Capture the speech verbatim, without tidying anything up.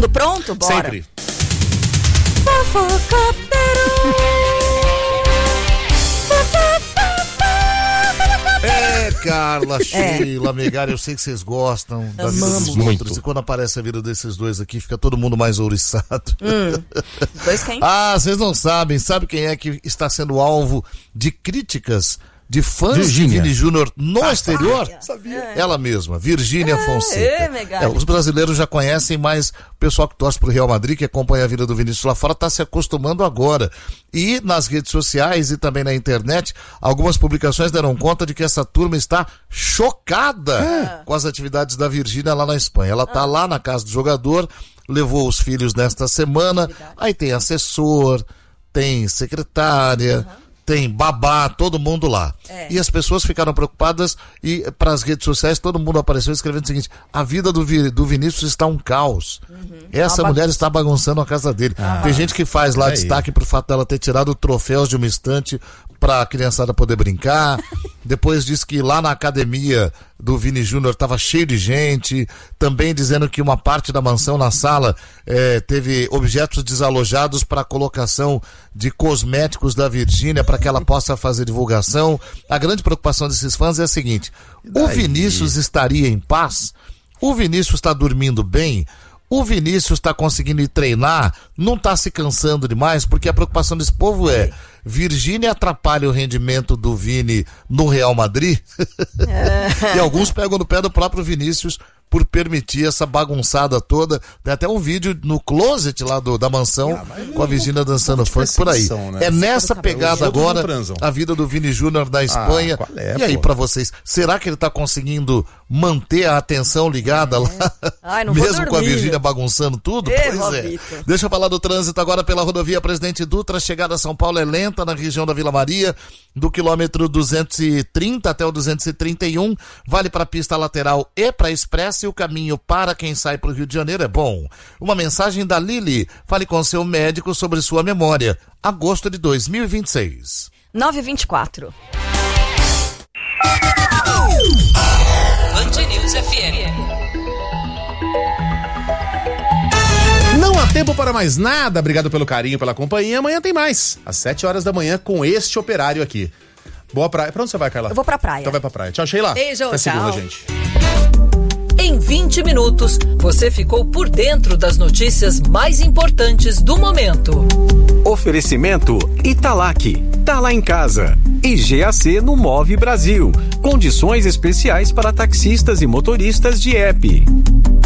mundo pronto? Bora. Sempre. É, Carla, Sheila, Megali, eu sei que vocês gostam da vida dos outros. E quando aparece a vida desses dois aqui, fica todo mundo mais ouriçado. Hum. Dois quem? Ah, vocês não sabem. Sabe quem é que está sendo alvo de críticas de fãs Virgínia. de Vini Júnior no ah, exterior? Sabia. Ela mesma, Virgínia é, Fonseca. É, é, os brasileiros já conhecem, mas o pessoal que torce pro Real Madrid, que acompanha a vida do Vinícius lá fora, está se acostumando agora. E nas redes sociais e também na internet, algumas publicações deram conta de que essa turma está chocada é. com as atividades da Virgínia lá na Espanha. Ela está ah. lá na casa do jogador, levou os filhos nesta semana, aí tem assessor, tem secretária... Uhum. Tem babá, todo mundo lá. É. E as pessoas ficaram preocupadas e para as redes sociais todo mundo apareceu escrevendo o seguinte: a vida do, Vi, do Vinícius está um caos. Uhum. Essa ah, mulher está bagunçando a casa dele. Ah. Tem gente que faz lá é destaque pro fato dela ter tirado troféus de uma estante para a criançada poder brincar. Depois diz que lá na academia do Vini Júnior estava cheio de gente, também dizendo que uma parte da mansão na sala eh, teve objetos desalojados para colocação de cosméticos da Virgínia para que ela possa fazer divulgação. A grande preocupação desses fãs é a seguinte: o Vinícius estaria em paz? O Vinícius está dormindo bem? O Vinícius está conseguindo ir treinar? Não está se cansando demais? Porque a preocupação desse povo é: Virgínia atrapalha o rendimento do Vini no Real Madrid? E alguns pegam no pé do próprio Vinícius por permitir essa bagunçada toda. Tem até um vídeo no closet lá do, da mansão ah, com a Virgínia dançando funk por aí. Né? É nessa pegada agora a vida do Vini Júnior da Espanha. Ah, é, e aí, pra vocês, será que ele tá conseguindo manter a atenção ligada é. lá? Ai, mesmo com a Virgínia bagunçando tudo? Ei, pois Robito. é. Deixa eu falar do trânsito agora pela rodovia Presidente Dutra. A chegada a São Paulo é lenta na região da Vila Maria, do quilômetro duzentos e trinta até o duzentos e trinta e um. Vale para pista lateral e para expressa. E o caminho para quem sai para o Rio de Janeiro é bom. Uma mensagem da Lili. Fale com seu médico sobre sua memória. Agosto de dois mil e vinte e seis. nove e vinte e quatro. Band News F M. Não há tempo para mais nada. Obrigado pelo carinho, pela companhia. Amanhã tem mais. Às sete horas da manhã com este operário aqui. Boa praia. Pra onde você vai, Carla? Eu vou pra praia. Então vai pra praia. Tchau, Sheila. Beijo, Até tchau. segunda, gente. Em vinte minutos, você ficou por dentro das notícias mais importantes do momento. Oferecimento Italac, tá lá em casa. E G A C no Move Brasil. Condições especiais para taxistas e motoristas de app.